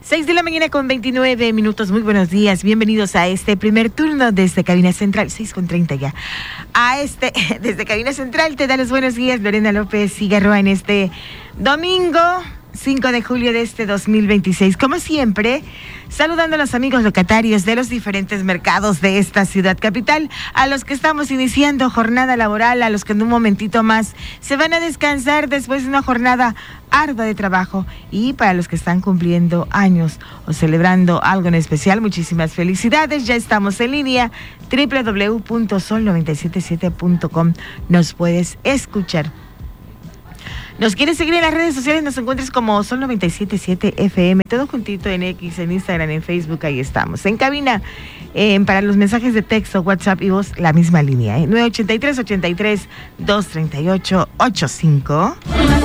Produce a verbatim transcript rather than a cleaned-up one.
seis de la mañana con veintinueve minutos. Muy buenos días. Bienvenidos a este primer turno desde Cabina Central. seis con treinta ya. A este, desde Cabina Central te da los buenos días Lorena López Figueroa en este domingo cinco de julio de este dos mil veintiséis. Como siempre, saludando a los amigos locatarios de los diferentes mercados de esta ciudad capital, a los que estamos iniciando jornada laboral, a los que en un momentito más se van a descansar después de una jornada ardua de trabajo, y para los que están cumpliendo años o celebrando algo en especial, muchísimas felicidades. Ya estamos en línea, doble u doble u doble u punto sol noventa y siete siete punto com. Nos puedes escuchar. ¿Nos quieres seguir en las redes sociales? Nos encuentres como Sol noventa y siete siete F M, todo juntito en X, en Instagram, en Facebook, ahí estamos. En cabina, eh, para los mensajes de texto, WhatsApp y voz, la misma línea, ¿eh? nueve ocho tres, ochenta y tres, doscientos treinta y ocho, ochenta y cinco.